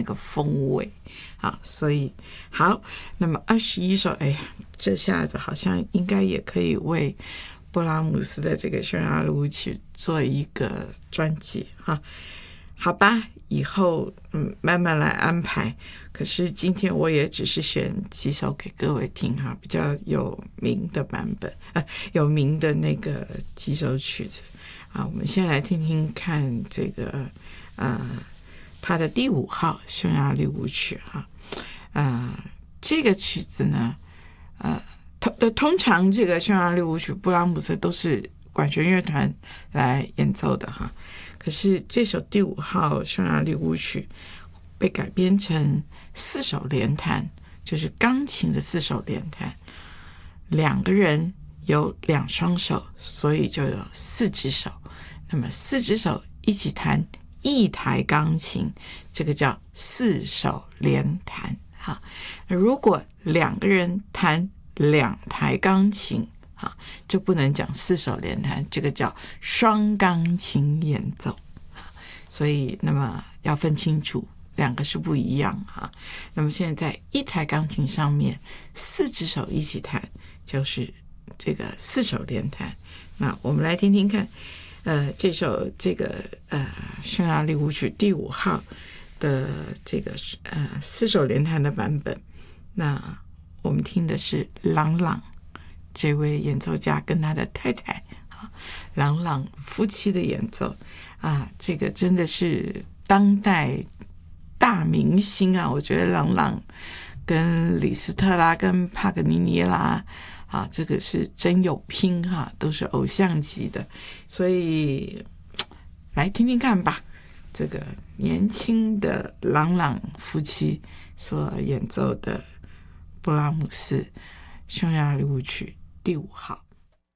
那个风味啊。所以好，那么21首，哎呀，这下子好像应该也可以为布拉姆斯的这个匈牙利舞曲做一个专辑哈。好吧，以后慢慢来安排。可是今天我也只是选几首给各位听哈，比较有名的版本有名的那个几首曲子啊。我们先来听听看这个他的第5号匈牙利舞曲哈。这个曲子呢通常这个匈牙利舞曲布拉姆斯都是管弦乐团来演奏的哈。可是这首第5号匈牙利舞曲被改编成4手联弹，就是钢琴的4手联弹，2个人有2双手，所以就有4只手。那么4只手一起弹1台钢琴，这个叫4手联弹。好，如果2个人弹2台钢琴就不能讲4手联弹，这个叫双钢琴演奏。所以那么要分清楚，2个是不一样哈。那么现在在1台钢琴上面4只手一起弹，就是这个4手联弹。那我们来听听看这首这个匈牙利舞曲第5号的这个4手联弹的版本。那我们听的是郎朗这位演奏家跟他的太太郎朗夫妻的演奏这个真的是当代大明星我觉得郎朗跟李斯特啦跟帕格尼尼啦这个是真有拼都是偶像级的。所以来听听看吧，这个年轻的郎朗夫妻所演奏的布拉姆斯匈牙利舞曲第5号。